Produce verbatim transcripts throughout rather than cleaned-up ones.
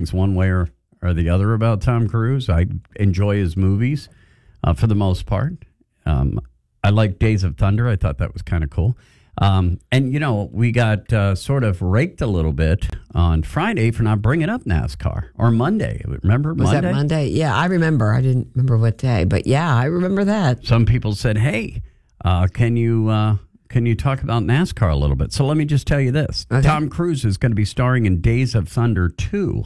feelings one way or, or the other about Tom Cruise. I enjoy his movies uh, for the most part. Um, I like Days of Thunder. I thought that was kind of cool. Um, and, you know, we got uh, sort of raked a little bit on Friday for not bringing up NASCAR. Or Monday. Remember was Monday? Was that Monday? Yeah, I remember. I didn't remember what day. But, yeah, I remember that. Some people said, hey, uh, can you uh, can you talk about NASCAR a little bit? So let me just tell you this. Okay. Tom Cruise is going to be starring in Days of Thunder two.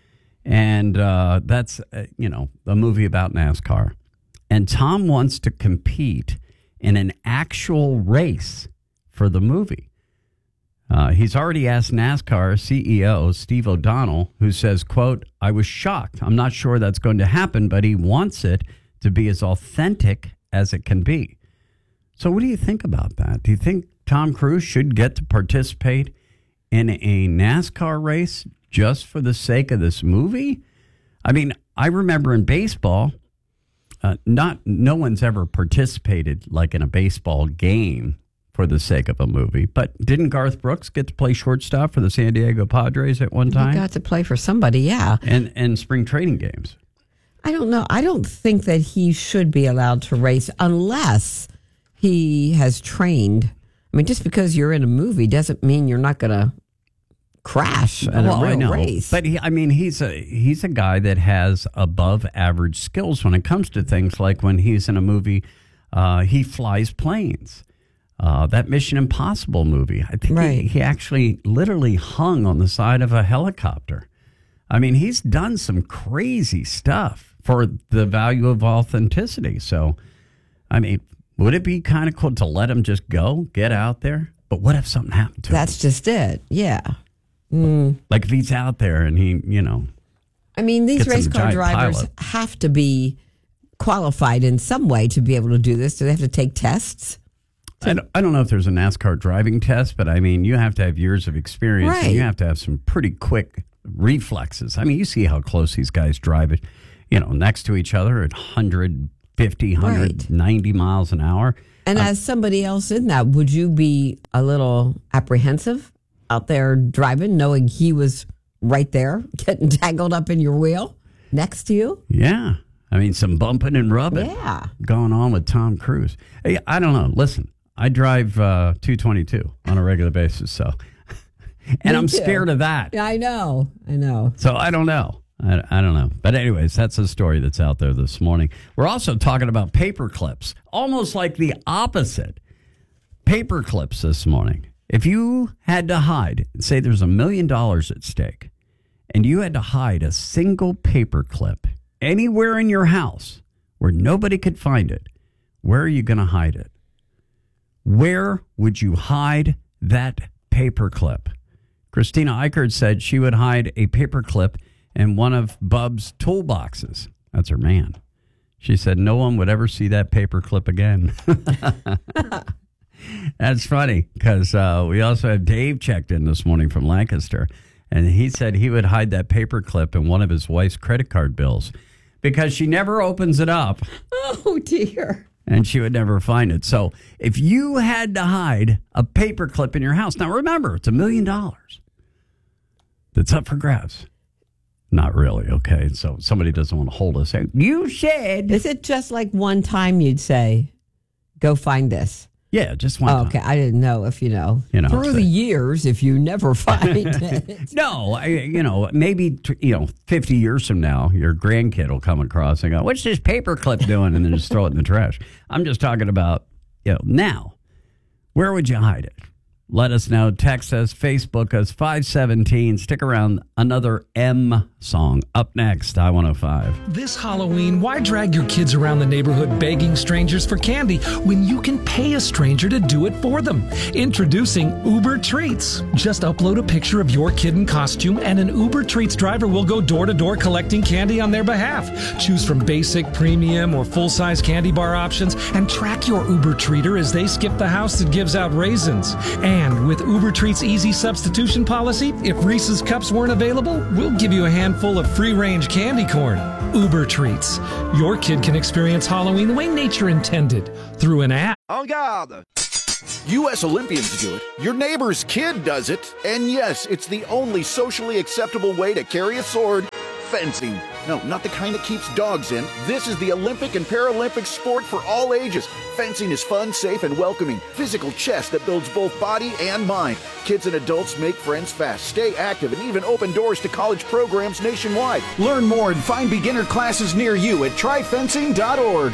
And uh, that's, uh, you know, a movie about NASCAR. And Tom wants to compete in an actual race for the movie. Uh, he's already asked NASCAR C E O Steve O'Donnell, who says, quote, I was shocked. I'm not sure that's going to happen, but he wants it to be as authentic as it can be. So what do you think about that? Do you think Tom Cruise should get to participate in a NASCAR race just for the sake of this movie? I mean, I remember in baseball, uh, not no one's ever participated like in a baseball game for the sake of a movie. But didn't Garth Brooks get to play shortstop for the San Diego Padres at one time? He got to play for somebody, yeah. And and spring training games. I don't know. I don't think that he should be allowed to race unless he has trained. I mean, just because you're in a movie doesn't mean you're not going to crash in well, a real I know. race. But he, I mean, he's a he's a guy that has above average skills when it comes to things like when he's in a movie, uh, he flies planes. Uh, that Mission Impossible movie, I think right. he, he actually literally hung on the side of a helicopter. I mean, he's done some crazy stuff for the value of authenticity. So, I mean, would it be kind of cool to let him just go, get out there? But what if something happened to That's him? That's just it, yeah. Mm. Like if he's out there and he, you know. I mean, these race car drivers pilot. have to be qualified in some way to be able to do this. Do they have to take tests? I don't, I don't know if there's a NASCAR driving test, but I mean, you have to have years of experience right. and you have to have some pretty quick reflexes. I mean, you see how close these guys drive it, you know, next to each other at one fifty, one ninety right. miles an hour. And uh, as somebody else in that, would you be a little apprehensive out there driving, knowing he was right there, getting tangled up in your wheel next to you? Yeah. I mean, some bumping and rubbing yeah. going on with Tom Cruise. Hey, I don't know. Listen, I drive uh, two twenty-two on a regular basis, so and Me I'm too. scared of that. I know, I know. So I don't know. I, I don't know. But anyways, that's a story that's out there this morning. We're also talking about paper clips, almost like the opposite. Paper clips this morning. If you had to hide, say there's a million dollars at stake, and you had to hide a single paper clip anywhere in your house where nobody could find it, where are you going to hide it? Where would you hide that paper clip? Christina Eichert said she would hide a paper clip in one of Bub's toolboxes. That's her man. She said no one would ever see that paper clip again. That's funny because uh, we also have Dave checked in this morning from Lancaster, and he said he would hide that paper clip in one of his wife's credit card bills because she never opens it up. Oh, dear. And she would never find it. So if you had to hide a paper clip in your house, now remember, it's a million dollars that's up for grabs. Not really, okay? So somebody doesn't want to hold us. You said. Is it just like one time you'd say, go find this? Yeah, just one oh, time. Okay, I didn't know if, you know, you know through the years, if you never find it. No, I, you know, maybe, you know, fifty years from now, your grandkid will come across and go, what's this paper clip doing? And then just throw it in the trash. I'm just talking about, you know, now, where would you hide it? Let us know. Text us, Facebook us, five seventeen. Stick around. Another M song up next, I one oh five. This Halloween, why drag your kids around the neighborhood begging strangers for candy when you can pay a stranger to do it for them? Introducing Uber Treats. Just upload a picture of your kid in costume and an Uber Treats driver will go door to door collecting candy on their behalf. Choose from basic, premium, or full-size candy bar options and track your Uber Treater as they skip the house that gives out raisins. And And with Uber Treats' easy substitution policy, if Reese's Cups weren't available, we'll give you a handful of free-range candy corn. Uber Treats. Your kid can experience Halloween the way nature intended through an app. En garde! U S Olympians do it. Your neighbor's kid does it. And yes, it's the only socially acceptable way to carry a sword. fencing. No, not the kind that keeps dogs in. This is the Olympic and Paralympic sport for all ages. Fencing is fun, safe, and welcoming. Physical chess that builds both body and mind. Kids and adults make friends fast, stay active, and even open doors to college programs nationwide. Learn more and find beginner classes near you at try fencing dot org.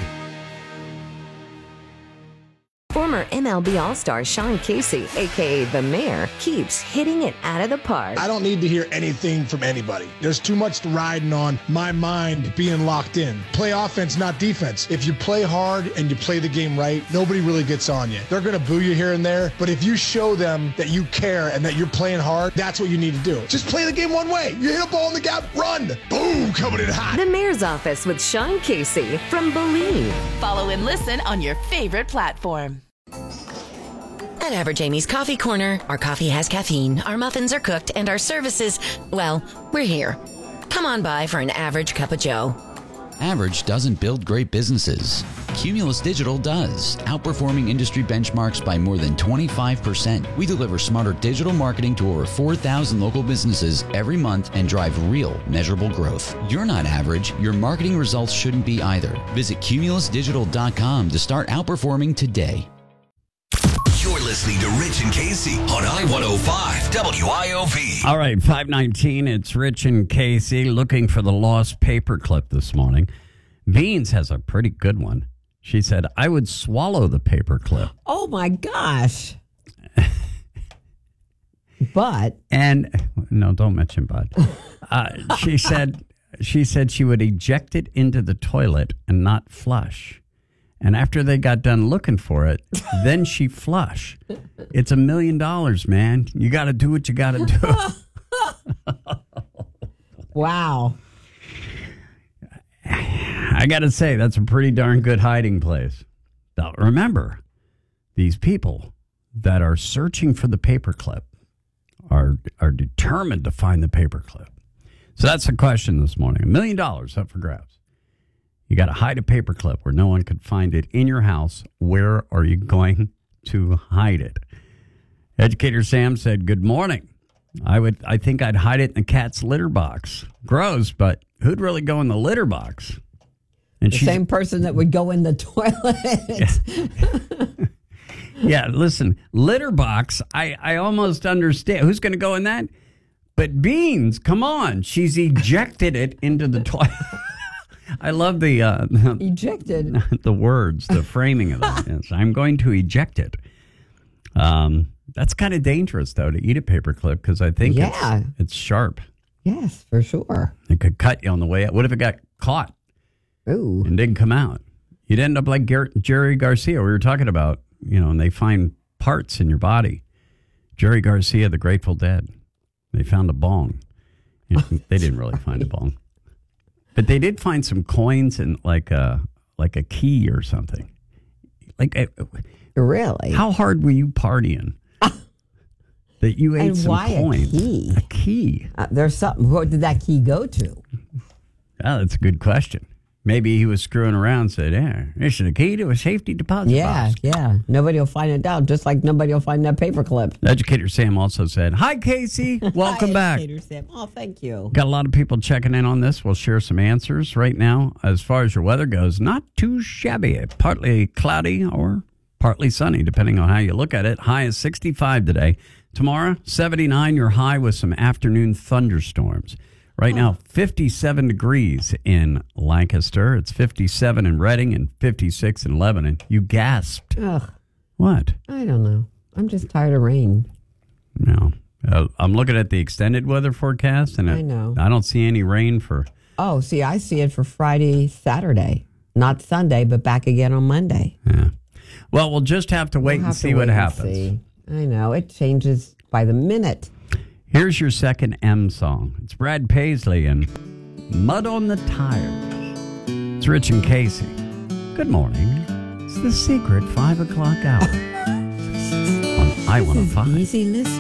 Former M L B All-Star Sean Casey, a k a. The Mayor, keeps hitting it out of the park. I don't need to hear anything from anybody. There's too much riding on my mind being locked in. Play offense, not defense. If you play hard and you play the game right, nobody really gets on you. They're going to boo you here and there, but if you show them that you care and that you're playing hard, that's what you need to do. Just play the game one way. You hit a ball in the gap, run. Boom, coming in hot. The Mayor's Office with Sean Casey from Believe. Follow and listen on your favorite platform. At Average Amy's Coffee Corner, our coffee has caffeine, our muffins are cooked, and our services, well, we're here. Come on by for an average cup of joe. Average doesn't build great businesses. Cumulus Digital does, outperforming industry benchmarks by more than twenty-five percent. We deliver smarter digital marketing to over four thousand local businesses every month and drive real, measurable growth. You're not average. Your marketing results shouldn't be either. Visit cumulus digital dot com to start outperforming today. You're listening to Rich and Casey on I one oh five W I O V. All right, five nineteen, it's Rich and Casey looking for the lost paperclip this morning. Beans has a pretty good one. She said, I would swallow the paperclip. Oh, my gosh. But. And, no, don't mention but. Uh, she said, she said she would eject it into the toilet and not flush. And after they got done looking for it, then she flush. It's a million dollars, man. You got to do what you got to do. Wow. I got to say, that's a pretty darn good hiding place. Now, remember, these people that are searching for the paperclip are, are determined to find the paperclip. So that's the question this morning. A million dollars up for grabs. You got to hide a paperclip where no one could find it in your house. Where are you going to hide it? Educator Sam said, good morning. I would. I think I'd hide it in the cat's litter box. Gross, but who'd really go in the litter box? And the same person that would go in the toilet. Yeah, yeah, listen, litter box, I, I almost understand. Who's going to go in that? But Beans, come on. She's ejected it into the toilet. I love the uh, ejected the words, the framing of that. Yes, I'm going to eject it. Um, that's kind of dangerous, though, to eat a paperclip because I think yeah. it's, it's sharp. Yes, for sure. It could cut you on the way out. What if it got caught Ooh. and didn't come out? You'd end up like Gar- Jerry Garcia. We were talking about, you know, and they find parts in your body. Jerry Garcia, the Grateful Dead. They found a bong. You know, they didn't really find a bong. But they did find some coins and like a like a key or something. Like, really? How hard were you partying that you ate and some why coins? A key. A key. Uh, there's something. Where did that key go to? Oh, that's a good question. Maybe he was screwing around and said, yeah, this is a key to a safety deposit yeah, box. Yeah, Nobody will find it out, just like nobody will find that paperclip. Educator Sam also said, hi, Casey. Welcome Hi, back. Educator Sam. Oh, thank you. Got a lot of people checking in on this. We'll share some answers right now. As far as your weather goes, not too shabby. Partly cloudy or partly sunny, depending on how you look at it. High is sixty-five today. Tomorrow, seventy-nine, your high with some afternoon thunderstorms. Right oh. now, fifty-seven degrees in Lancaster. It's fifty-seven in Reading and fifty-six in Lebanon. You gasped. Ugh. What? I don't know. I'm just tired of rain. No. Uh, I'm looking at the extended weather forecast, and I know. I don't see any rain for... Oh, see, I see it for Friday, Saturday. Not Sunday, but back again on Monday. Yeah. Well, we'll just have to wait we'll and see what happens. See. I know. It changes by the minute. Here's your second M song. It's Brad Paisley and Mud on the Tires. It's Rich and Casey. Good morning. It's the secret five o'clock hour on I one oh five. Easy listen.